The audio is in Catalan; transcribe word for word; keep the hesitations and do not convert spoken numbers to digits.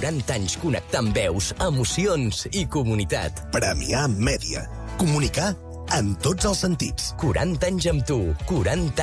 quaranta anys connectant veus, emocions i comunitat. Premià Mèdia. Comunicar en tots els sentits. quaranta anys amb tu, quaranta